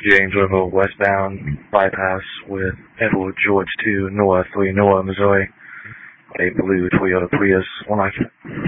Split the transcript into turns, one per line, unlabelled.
James River westbound bypass with Edward George 2 North 3 Noah, Missouri. A blue Toyota Prius. One